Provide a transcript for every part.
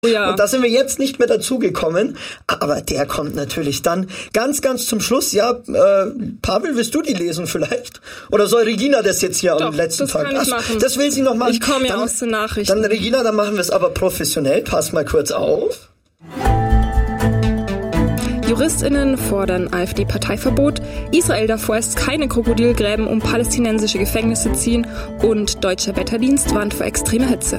Ja. Und da sind wir jetzt nicht mehr dazugekommen, aber der kommt natürlich dann ganz, ganz zum Schluss. Ja, Pavel, willst du die lesen vielleicht? Oder soll Regina das jetzt hier am letzten Tag? Kann ich machen. Das will sie noch machen. Ich komme ja aus den Nachrichten. Dann Regina, dann machen wir es aber professionell. Pass mal kurz auf. JuristInnen fordern AfD-Parteiverbot, Israel darf vorerst keine Krokodilgräben um palästinensische Gefängnisse ziehen und Deutscher Wetterdienst warnt vor extremer Hitze.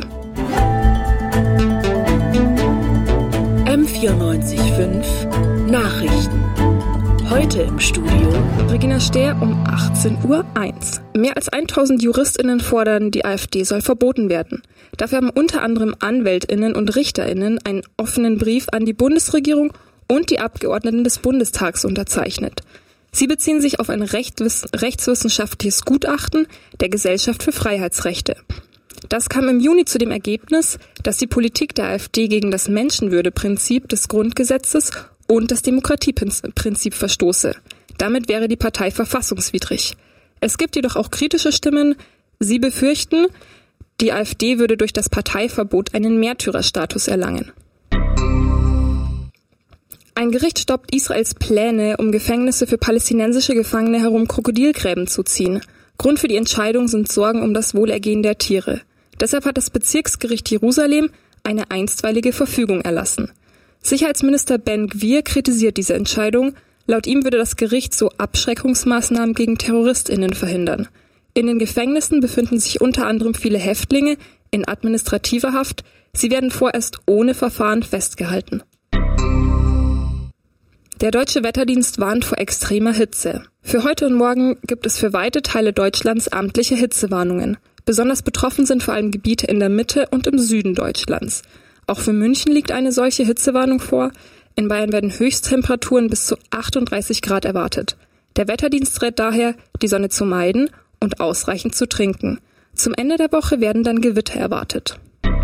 M94.5 Nachrichten. Heute im Studio Regina Stehr um 18.01 Uhr. Mehr als 1000 JuristInnen fordern, die AfD soll verboten werden. Dafür haben unter anderem AnwältInnen und RichterInnen einen offenen Brief an die Bundesregierung und die Abgeordneten des Bundestags unterzeichnet. Sie beziehen sich auf ein rechtswissenschaftliches Gutachten der Gesellschaft für Freiheitsrechte. Das kam im Juni zu dem Ergebnis, dass die Politik der AfD gegen das Menschenwürdeprinzip des Grundgesetzes und das Demokratieprinzip verstoße. Damit wäre die Partei verfassungswidrig. Es gibt jedoch auch kritische Stimmen. Sie befürchten, die AfD würde durch das Parteiverbot einen Märtyrerstatus erlangen. Ein Gericht stoppt Israels Pläne, um Gefängnisse für palästinensische Gefangene herum Krokodilgräben zu ziehen. Grund für die Entscheidung sind Sorgen um das Wohlergehen der Tiere. Deshalb hat das Bezirksgericht Jerusalem eine einstweilige Verfügung erlassen. Sicherheitsminister Ben Gvir kritisiert diese Entscheidung. Laut ihm würde das Gericht so Abschreckungsmaßnahmen gegen TerroristInnen verhindern. In den Gefängnissen befinden sich unter anderem viele Häftlinge in administrativer Haft. Sie werden vorerst ohne Verfahren festgehalten. Der Deutsche Wetterdienst warnt vor extremer Hitze. Für heute und morgen gibt es für weite Teile Deutschlands amtliche Hitzewarnungen. Besonders betroffen sind vor allem Gebiete in der Mitte und im Süden Deutschlands. Auch für München liegt eine solche Hitzewarnung vor. In Bayern werden Höchsttemperaturen bis zu 38 Grad erwartet. Der Wetterdienst rät daher, die Sonne zu meiden und ausreichend zu trinken. Zum Ende der Woche werden dann Gewitter erwartet.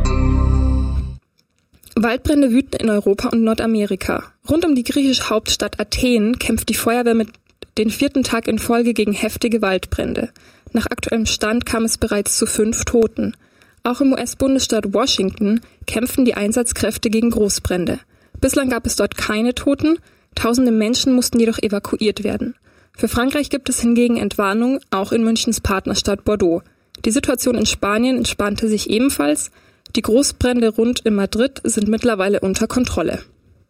Waldbrände wüten in Europa und Nordamerika. Rund um die griechische Hauptstadt Athen kämpft die Feuerwehr mit den 4. Tag in Folge gegen heftige Waldbrände. Nach aktuellem Stand kam es bereits zu 5 Toten. Auch im US-Bundesstaat Washington kämpfen die Einsatzkräfte gegen Großbrände. Bislang gab es dort keine Toten, tausende Menschen mussten jedoch evakuiert werden. Für Frankreich gibt es hingegen Entwarnung, auch in Münchens Partnerstadt Bordeaux. Die Situation in Spanien entspannte sich ebenfalls. Die Großbrände rund in Madrid sind mittlerweile unter Kontrolle.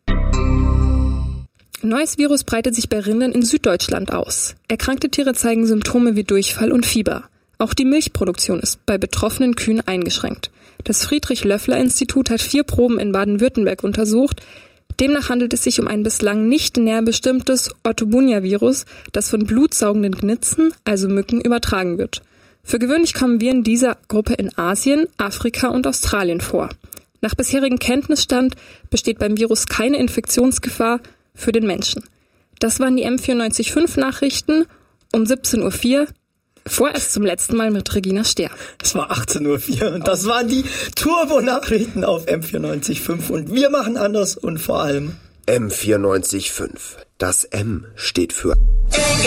Ein neues Virus breitet sich bei Rindern in Süddeutschland aus. Erkrankte Tiere zeigen Symptome wie Durchfall und Fieber. Auch die Milchproduktion ist bei betroffenen Kühen eingeschränkt. Das Friedrich-Löffler-Institut hat 4 Proben in Baden-Württemberg untersucht. Demnach handelt es sich um ein bislang nicht näher bestimmtes Orthobunia-Virus, das von blutsaugenden Gnitzen, also Mücken, übertragen wird. Für gewöhnlich kommen Viren dieser Gruppe in Asien, Afrika und Australien vor. Nach bisherigem Kenntnisstand besteht beim Virus keine Infektionsgefahr für den Menschen. Das waren die M94.5 Nachrichten um 17.04 Uhr. Vorerst zum letzten Mal mit Regina Stehr. Es war 18.04 Uhr und das waren die Turbo-Nachrichten auf M94.5 und wir machen anders und vor allem M94.5. Das M steht für